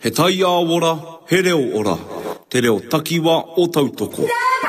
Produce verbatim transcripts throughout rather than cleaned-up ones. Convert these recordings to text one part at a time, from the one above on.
He tai a ora, he reo ora, te reo takiwa o tautoko.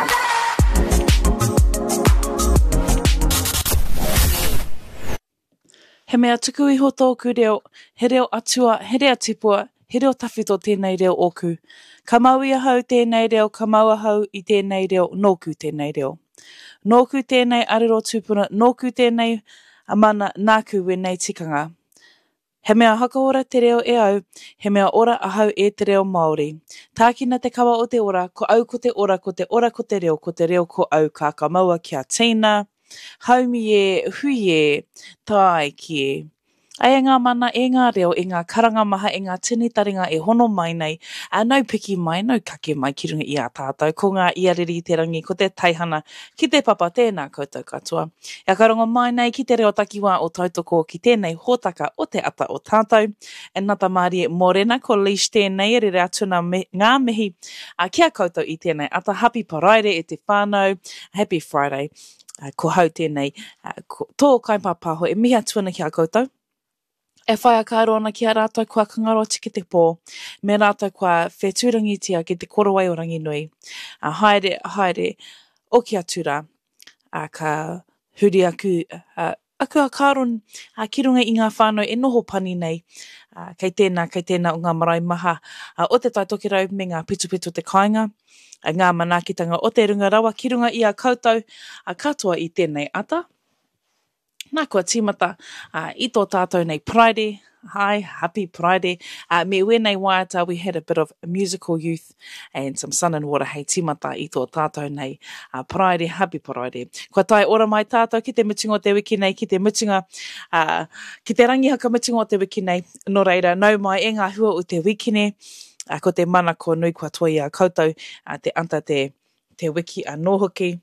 He mea tuku iho tōku reo, he reo atua, he rea tipua, he reo tawhito tēnei reo oku. Ka mau ia hau tēnei reo, ka mau hau i tēnei reo, nōku tēnei reo. Nōku tēnei ariro tūpuna, nōku tēnei amana nāku we nei tikanga. He mea hakaora te reo e au, he mea ora ahau e te reo Māori. Tākina te kawa o te ora, ko au ko te ora, ko te ora ko te reo, ko te reo ko au ka ka maua kia tīna, haumi e, hui e, tāi ki e. Ai ngā mana e ngā reo, e ngā karanga maha, e ngā tini taringa e hono mai nei, a nau piki mai, nau kake mai ki runga i a tātou, ko ngā iariri te rangi, ko te taihana, ki te papa tēnā koutou katoa. E karonga mai nei ki te reo takiwa o tautoko ki tēnei hōtaka o te ata o tātou, e nata maari e morena ko leash tēnei, e rere atuna me, ngā mihi, a kia koutou i tēnei ata, happy paraire e te whānau, happy Friday, uh, ko hau tēnei, uh, ko, tō kaipāpāho, e mihi atuana ki a koutou. E whai a kāro ana ki a rātou kua kangaro tiki te pō, me rātou kua whetūrangitia ki te korowai o rangi nui. A haere, haere, o ki atura, a ka huri aku, a, aku a kāro a ki runga i ngā whānau e noho pani nei, a, kei tēnā, kei tēnā o ngā marae maha, a, o te taitoki rau me ngā pitu-pitu te kāinga, a ngā manakitanga o te runga rawa ki runga i a koutou, a katoa i tēnei ata. Nā kua tīmata, uh, i tō tātou nei Pride, hi, happy Pride. Uh, me wēnei waiata, we had a bit of a musical youth and some sun and water, hei tīmata i tō tātou nei uh, Pride, happy Pride. Kua tai ora mai tātou ki te mutunga o te wiki nei, ki te mutunga, uh, ki te rangihaka mutunga o te wiki nei, no reira, nau mai e ngā hua o te wiki nei, uh, ko te mana ko nui kua toi a koutou, uh, te anta te, te wiki a nōhoki.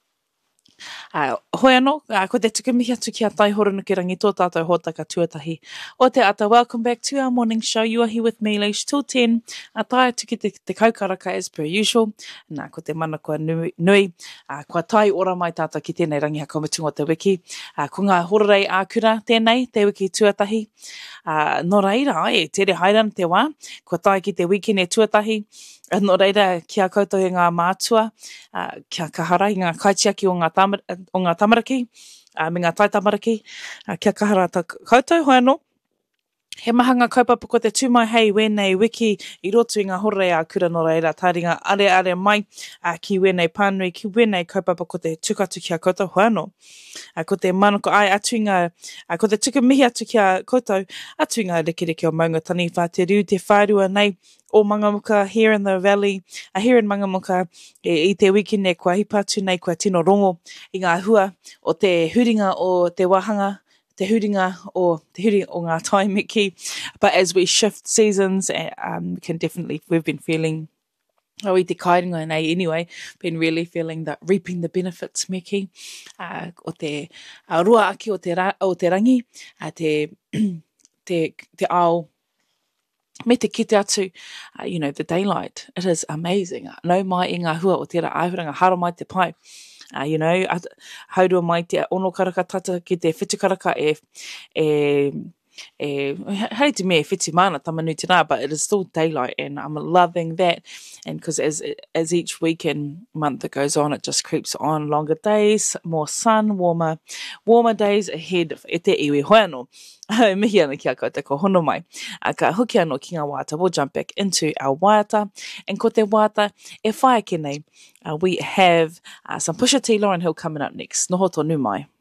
Uh, hoi anō, uh, ko te tukimihi atu ki a tai horonuki rangi tō tātou hōtaka tuatahi. O te ata, welcome back to our morning show. You are here with me, Leish, till ten. A tai atu ki te, te kaukaraka as per usual. Nā, ko te mana kua nui, nui. Uh, kua tai ora mai tātou ki tēnei rangi haka mutunga o te wiki. Uh, ko ngā hororei ākura tēnei, te wiki tuatahi. Uh, no reira, ai, tere hairana te wā. Kua tai ki te wiki ne tuatahi. No reira, kia koutou e ngā mātua, uh, kia kahara i ngā kaitiaki o ngā, tamar, o ngā tamaraki, uh, me ngā taitamaraki, uh, kia kahara ta koutou, hoi anō. He mahanga kaupapa ko te tūmai hei wēnei wiki i roto i ngā horei a kura no reira, tāringa are are mai uh, ki wēnei pānui, ki wēnei kaupapa ko te tukatu ki a koutou, hoi anō. Uh, ko te manako ai atu i ngā, uh, ko te tukamihi atu ki a koutou, atu i ngā rekereke o maunga tani wha te riu te whārua nei, o Mangamuka, here in the valley, uh, here in Mangamuka, e, i te wiki ne kua hipatu nei kua tino rongo i ngā hua o te huringa o te wahanga, te huringa o te huringa o ngā taimiki. But as we shift seasons, um, we can definitely, we've been feeling, oh, i te kāinga nei anyway, been really feeling that reaping the benefits, Meki, uh, o te uh, rua aki o te, ra, o te rangi, uh, te, te, te ao, me te kite atu, uh, you know, the daylight, it is amazing. Nau mai i ngā hua o tērā āhuranga, haro mai te pai. Uh, you know, haurua mai te ono karaka tata ki te whitu karaka e, e, e, hei te mea whiti mana tamanu te rā, but it is still daylight and I'm loving that. And because as, as each week and month that goes on, it just creeps on longer days, more sun, warmer, warmer days ahead. E te iwi hoi anō. Mihi ana ki a koutou ko hono mai. A ka hoki anō ki ngā wāta. We'll jump back into our wāta. And ko te wāta, e whae ke nei, uh, we have uh, some Pusha T. Lauryn Hill coming up next. Noho tonu mai.